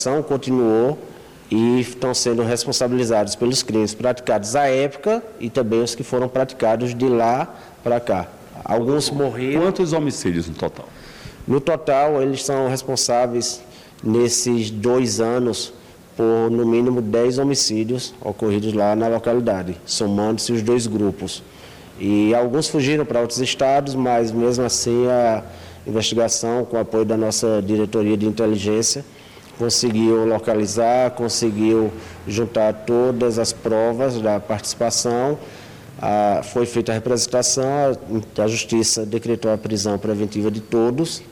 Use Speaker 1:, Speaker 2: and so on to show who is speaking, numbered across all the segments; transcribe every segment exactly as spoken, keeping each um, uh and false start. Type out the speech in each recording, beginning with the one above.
Speaker 1: Continuou e estão sendo responsabilizados pelos crimes praticados à época e também os que foram praticados de lá para cá. Alguns morreram.
Speaker 2: Quantos homicídios no total?
Speaker 1: No total, eles são responsáveis nesses dois anos por no mínimo dez homicídios ocorridos lá na localidade, somando-se os dois grupos. E alguns fugiram para outros estados, mas mesmo assim a investigação, com o apoio da nossa diretoria de inteligência, conseguiu localizar, conseguiu juntar todas as provas da participação, ah, foi feita a representação, a, a Justiça decretou a prisão preventiva de todos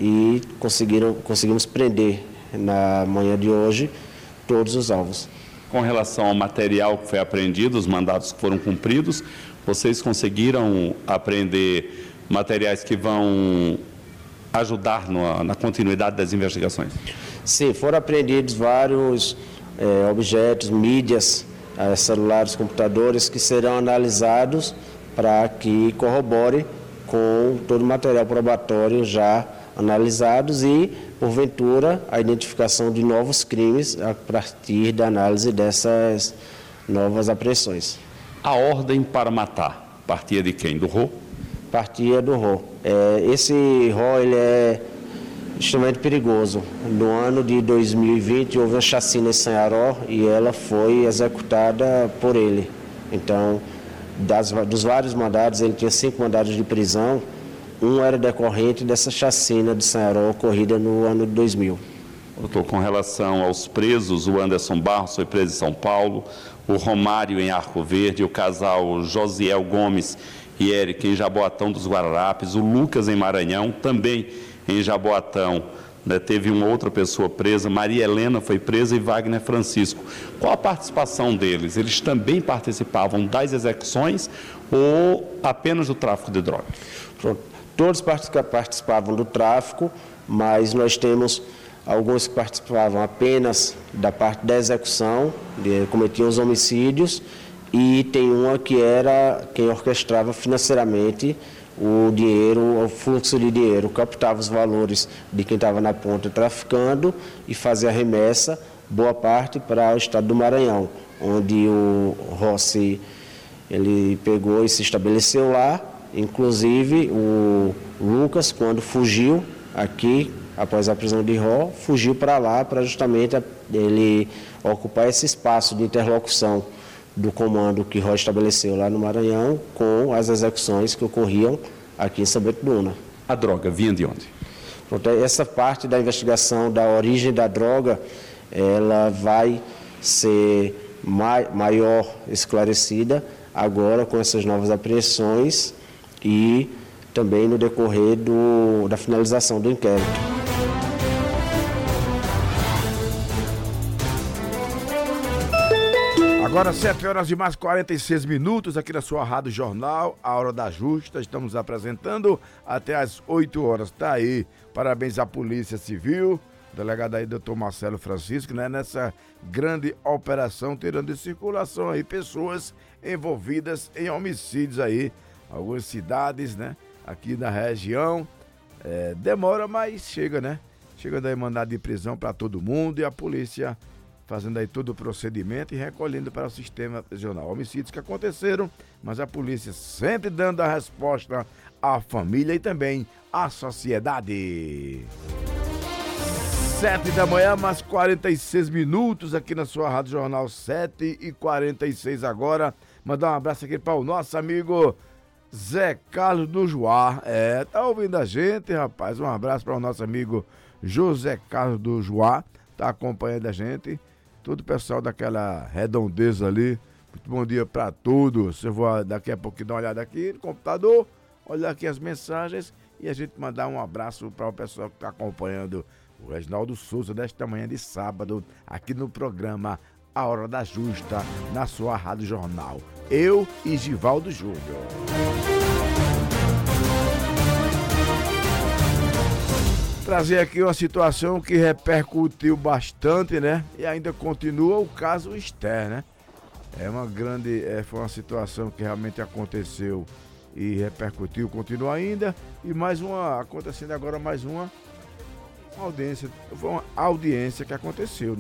Speaker 1: e conseguiram, conseguimos prender na manhã de hoje todos os alvos.
Speaker 2: Com relação ao material que foi apreendido, os mandados que foram cumpridos, vocês conseguiram apreender materiais que vão ajudar no, na continuidade das investigações?
Speaker 1: Sim, foram apreendidos vários é, objetos, mídias, é, celulares, computadores, que serão analisados para que corrobore com todo o material probatório já analisados e, porventura, a identificação de novos crimes a partir da análise dessas novas apreensões.
Speaker 2: A ordem para matar partia de quem? Do R O?
Speaker 1: Partia do R O. É, esse R O ele é extremamente perigoso. No ano de dois mil e vinte houve uma chacina em Sanharó e ela foi executada por ele. Então, das, dos vários mandados, ele tinha cinco mandados de prisão, um era decorrente dessa chacina de Sanharó ocorrida no ano de dois mil.
Speaker 2: Doutor, com relação aos presos, o Anderson Barros foi preso em São Paulo, o Romário em Arco Verde, o casal Josiel Gomes e Érica em Jaboatão dos Guararapes, o Lucas em Maranhão, também em Jaboatão, né, teve uma outra pessoa presa, Maria Helena foi presa e Wagner Francisco. Qual a participação deles? Eles também participavam das execuções ou apenas do tráfico de drogas?
Speaker 1: Pronto. Todos participavam do tráfico, mas nós temos alguns que participavam apenas da parte da execução, de, cometiam os homicídios, e tem uma que era quem orquestrava financeiramente o dinheiro, o fluxo de dinheiro, captava os valores de quem estava na ponta traficando e fazia a remessa, boa parte para o estado do Maranhão, onde o Rossi ele pegou e se estabeleceu lá. Inclusive o Lucas, quando fugiu aqui, após a prisão de Ró, fugiu para lá para justamente ele ocupar esse espaço de interlocução do comando que Ró estabeleceu lá no Maranhão com as execuções que ocorriam aqui em São Bento do Una.
Speaker 2: A droga vinha de onde?
Speaker 1: Pronto, essa parte da investigação da origem da droga, ela vai ser mai, maior esclarecida agora com essas novas apreensões e também no decorrer do, da finalização do inquérito.
Speaker 3: Agora sete horas e mais quarenta e seis minutos aqui na sua Rádio Jornal, a Hora da Justa, estamos apresentando até às oito horas, tá aí, parabéns à Polícia Civil, delegado aí doutor Marcelo Francisco, né, nessa grande operação, tirando de circulação aí pessoas envolvidas em homicídios aí, algumas cidades, né, aqui na região, é, demora, mas chega, né, chega daí mandado de prisão para todo mundo e a polícia fazendo aí todo o procedimento e recolhendo para o sistema prisional. Homicídios que aconteceram, mas a polícia sempre dando a resposta à família e também à sociedade. Sete da manhã, mais quarenta e seis minutos aqui na sua Rádio Jornal, sete e quarenta e seis agora. Mandar um abraço aqui para o nosso amigo Zé Carlos do Joá. É, tá ouvindo a gente, rapaz? Um abraço para o nosso amigo José Carlos do Joá, tá acompanhando a gente. Todo o pessoal daquela redondeza ali. Muito bom dia para todos. Eu vou daqui a pouco dar uma olhada aqui no computador, olhar aqui as mensagens e a gente mandar um abraço para o pessoal que está acompanhando o Reginaldo Souza desta manhã de sábado, aqui no programa A Hora da Justa, na sua Rádio Jornal. Eu e Givaldo Júnior. Trazer aqui uma situação que repercutiu bastante, né? E ainda continua o caso Esther, né? É uma grande, é, foi uma situação que realmente aconteceu e repercutiu, continua ainda. E mais uma, acontecendo agora mais uma uma audiência, foi uma audiência que aconteceu, né?